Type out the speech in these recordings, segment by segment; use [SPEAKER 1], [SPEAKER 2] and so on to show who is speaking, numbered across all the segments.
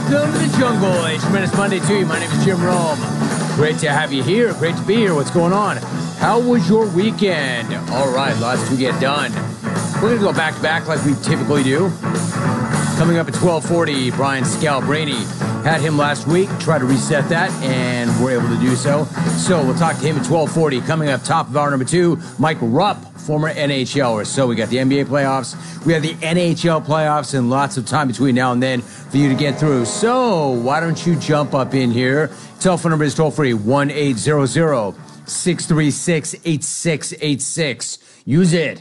[SPEAKER 1] Welcome to the jungle. A tremendous Monday to you. My name is Jim Rome. Great to have you here. Great to be here. What's going on? How was your weekend? All right, lots to get done. We're going to go back to back like we typically do. Coming up at 12:40, Brian Scalabrine. Had him last week, tried to reset that, and we're able to do so. So we'll talk to him at 12:40. Coming up top of hour number 2, Mike Rupp, former NHLer. So we got the NBA playoffs, we have the NHL playoffs, and lots of time between now and then for you to get through. So why don't you jump up in here? Telephone number is toll-free, 1-800-636-8686. Use it.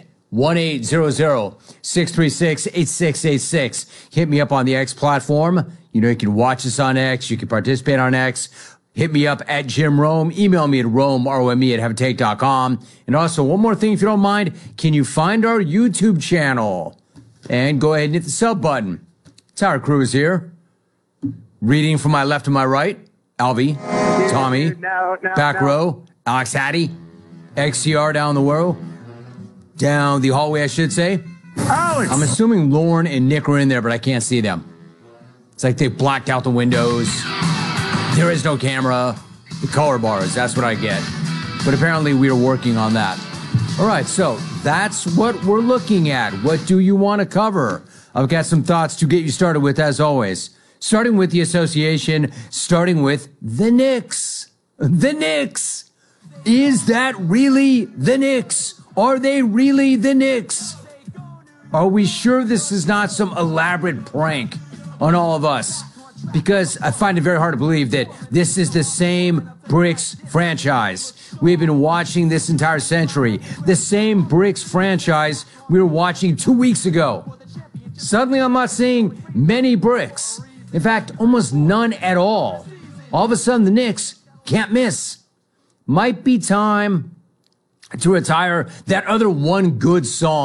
[SPEAKER 1] 1-800-636-8686. Hit me up on the X platform. You know, you can watch us on X. You can participate on X. Hit me up at Jim Rome. Email me at Rome, R-O-M-E, at haveatake.com. And also, one more thing, if you don't mind, can you find our YouTube channel? And go ahead and hit the sub button. Tower Cruz here. Reading from my left to my right, Alvy, Tommy, back row, Alex Hattie, XCR down the row. Down the hallway, I should say.
[SPEAKER 2] Alex!
[SPEAKER 1] I'm assuming Lauren and Nick are in there, but I can't see them. It's like they blacked out the windows. There is no camera. The color bars, that's what I get. But apparently we are working on that. All right, so that's what we're looking at. What do you want to cover? I've got some thoughts to get you started with, as always. Starting with the association, starting with the Knicks. The Knicks. Is that really the Knicks? Are they really the Knicks? Are we sure this is not some elaborate prank on all of us? Because I find it very hard to believe that this is the same Bricks franchise we've been watching this entire century. The same Bricks franchise we were watching 2 weeks ago. Suddenly I'm not seeing many Bricks. In fact, almost none at all. All of a sudden the Knicks can't miss. Might be time to retire that other one good song